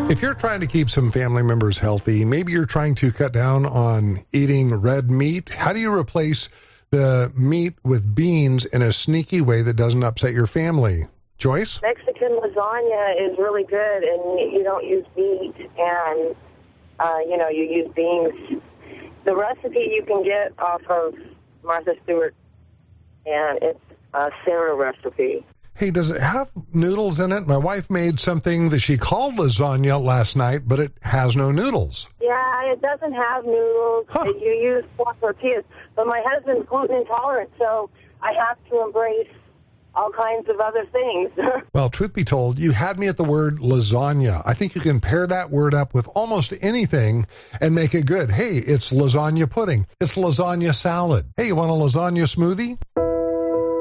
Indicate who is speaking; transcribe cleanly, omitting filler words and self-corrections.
Speaker 1: If you're trying to keep some family members healthy, maybe you're trying to cut down on eating red meat, how do you replace the meat with beans in a sneaky way that doesn't upset your family? Joyce?
Speaker 2: Mexican lasagna is really good, and you don't use meat, and, you use beans. The recipe you can get off of Martha Stewart, and it's a Sarah recipe.
Speaker 1: Hey, does it have noodles in it? My wife made something that she called lasagna last night, but it has no noodles.
Speaker 2: Yeah, it doesn't have noodles.
Speaker 1: Huh.
Speaker 2: You use flour tortillas. But my husband's gluten intolerant, so I have to embrace all kinds of other things.
Speaker 1: Well, truth be told, you had me at the word lasagna. I think you can pair that word up with almost anything and make it good. Hey, it's lasagna pudding. It's lasagna salad. Hey, you want a lasagna smoothie?